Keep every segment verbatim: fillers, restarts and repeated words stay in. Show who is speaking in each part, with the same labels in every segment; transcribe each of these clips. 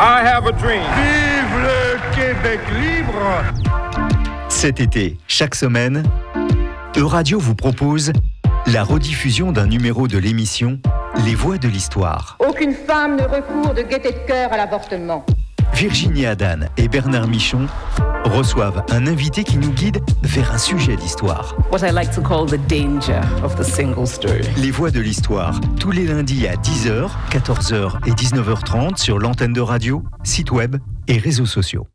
Speaker 1: I have a dream.
Speaker 2: Vive le Québec libre!
Speaker 3: Cet été, chaque semaine, Euradio vous propose la rediffusion d'un numéro de l'émission Les Voix de l'Histoire.
Speaker 4: Aucune femme ne recourt de gaieté de cœur à l'avortement.
Speaker 3: Virginie Adan et Bernard Michon reçoivent un invité qui nous guide vers un sujet d'histoire.
Speaker 5: What I like to call the danger of the single story.
Speaker 3: Les Voix de l'Histoire, tous les lundis à dix heures, quatorze heures et dix-neuf heures trente sur l'antenne de radio, site web et réseaux sociaux.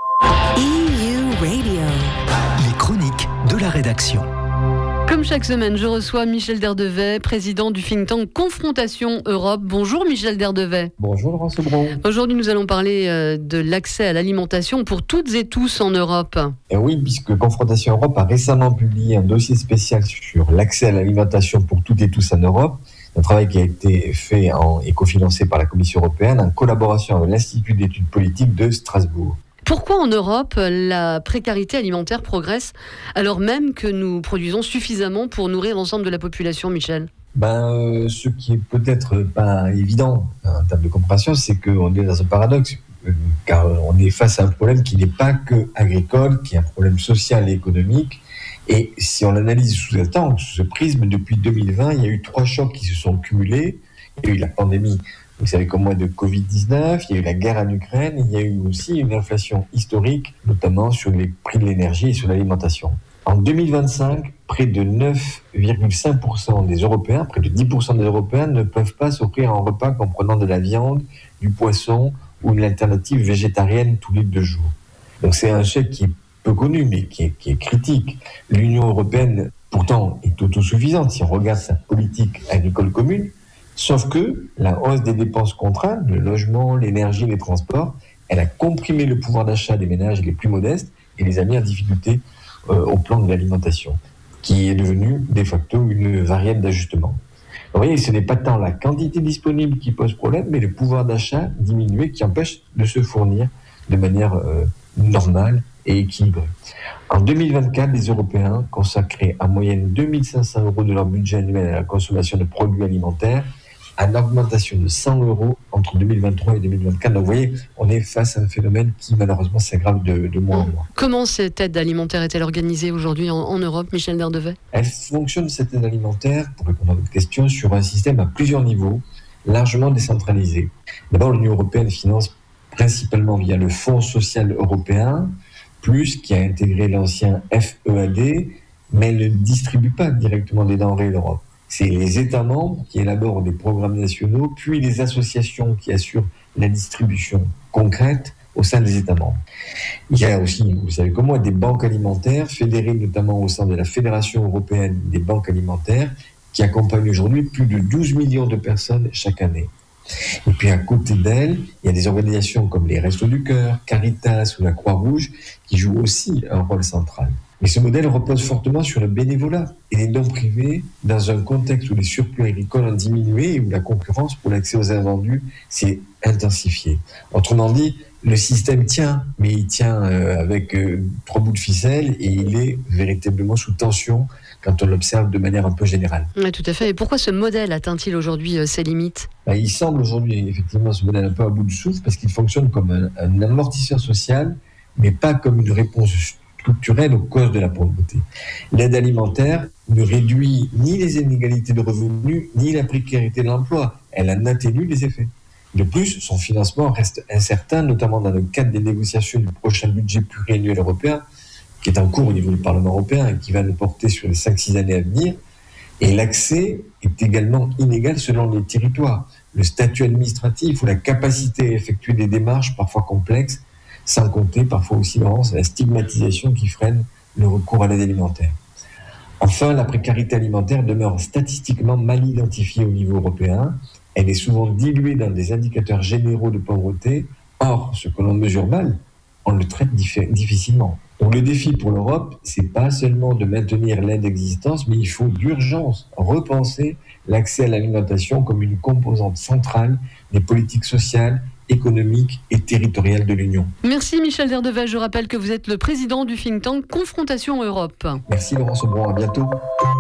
Speaker 6: E U Radio.
Speaker 3: Les chroniques de la rédaction.
Speaker 7: Comme chaque semaine, je reçois Michel Derdevet, président du think tank Confrontation Europe. Bonjour Michel Derdevet.
Speaker 8: Bonjour Laurent Sebron.
Speaker 7: Aujourd'hui, nous allons parler de l'accès à l'alimentation pour toutes et tous en Europe.
Speaker 8: Et oui, puisque Confrontation Europe a récemment publié un dossier spécial sur l'accès à l'alimentation pour toutes et tous en Europe. Un travail qui a été fait en, et cofinancé par la Commission européenne en collaboration avec l'Institut d'études politiques de Strasbourg.
Speaker 7: Pourquoi en Europe la précarité alimentaire progresse alors même que nous produisons suffisamment pour nourrir l'ensemble de la population, Michel ?
Speaker 8: Ben, euh, ce qui est peut-être pas évident en termes de compréhension, c'est qu'on est dans un paradoxe, euh, car on est face à un problème qui n'est pas que agricole, qui est un problème social et économique. Et si on l'analyse sous cet angle, sous ce prisme, depuis deux mille vingt, il y a eu trois chocs qui se sont cumulés. Il y a eu la pandémie, vous savez comme moi, de covid dix-neuf, il y a eu la guerre en Ukraine, il y a eu aussi une inflation historique, notamment sur les prix de l'énergie et sur l'alimentation. En deux mille vingt-cinq, près de neuf virgule cinq pour cent des Européens, près de dix pour cent des Européens ne peuvent pas s'offrir un repas comprenant de la viande, du poisson ou une alternative végétarienne tous les deux jours. Donc c'est un chèque qui est peu connu, mais qui est, qui est critique. L'Union européenne, pourtant, est autosuffisante si on regarde sa politique agricole commune. Sauf que la hausse des dépenses contraintes, le logement, l'énergie, les transports, elle a comprimé le pouvoir d'achat des ménages les plus modestes et les a mis en difficulté euh, au plan de l'alimentation, qui est devenue de facto une variable d'ajustement. Donc, vous voyez, ce n'est pas tant la quantité disponible qui pose problème, mais le pouvoir d'achat diminué qui empêche de se fournir de manière euh, normale et équilibrée. En deux mille vingt-quatre, les Européens consacraient en moyenne deux mille cinq cents euros de leur budget annuel à la consommation de produits alimentaires, en augmentation de cent euros entre deux mille vingt-trois et deux mille vingt-quatre. Donc vous voyez, on est face à un phénomène qui malheureusement s'aggrave de, de mois en mois.
Speaker 7: Comment cette aide alimentaire est-elle organisée aujourd'hui en, en Europe, Michel Derdevet ?
Speaker 8: Elle fonctionne, cette aide alimentaire, pour répondre à votre question, sur un système à plusieurs niveaux, largement décentralisé. D'abord, l'Union européenne finance principalement via le Fonds social européen, plus qui a intégré l'ancien F E A D, mais elle ne distribue pas directement des denrées à l'Europe. C'est les États membres qui élaborent des programmes nationaux, puis les associations qui assurent la distribution concrète au sein des États membres. Il y a aussi, vous savez comme moi, des banques alimentaires, fédérées notamment au sein de la Fédération européenne des banques alimentaires, qui accompagnent aujourd'hui plus de douze millions de personnes chaque année. Et puis à côté d'elles, il y a des organisations comme les Restos du Cœur, Caritas ou la Croix-Rouge, qui jouent aussi un rôle central. Mais ce modèle repose fortement sur le bénévolat et les dons privés dans un contexte où les surplus agricoles ont diminué et où la concurrence pour l'accès aux invendus s'est intensifiée. Autrement dit, le système tient, mais il tient euh, avec euh, trois bouts de ficelle et il est véritablement sous tension quand on l'observe de manière un peu générale.
Speaker 7: Oui, tout à fait. Et pourquoi ce modèle atteint-il aujourd'hui euh, ses limites ?
Speaker 8: Ben, il semble aujourd'hui effectivement ce modèle un peu à bout de souffle parce qu'il fonctionne comme un, un amortisseur social, mais pas comme une réponse structurelle aux causes de la pauvreté. L'aide alimentaire ne réduit ni les inégalités de revenus, ni la précarité de l'emploi. Elle en atténue les effets. De plus, son financement reste incertain, notamment dans le cadre des négociations du prochain budget pluriannuel européen, qui est en cours au niveau du Parlement européen et qui va nous porter sur les cinq à six années à venir. Et l'accès est également inégal selon les territoires. Le statut administratif ou la capacité à effectuer des démarches parfois complexes, sans compter parfois aussi la stigmatisation qui freine le recours à l'aide alimentaire. Enfin, la précarité alimentaire demeure statistiquement mal identifiée au niveau européen. Elle est souvent diluée dans des indicateurs généraux de pauvreté. Or, ce que l'on mesure mal, on le traite dif- difficilement. Donc le défi pour l'Europe, c'est pas seulement de maintenir l'aide existante, mais il faut d'urgence repenser l'accès à l'alimentation comme une composante centrale des politiques sociales, économiques et territoriales de l'Union.
Speaker 7: Merci Michel Derdevet. Je rappelle que vous êtes le président du think tank Confrontation Europe.
Speaker 8: Merci Laurent Sebron, à bientôt.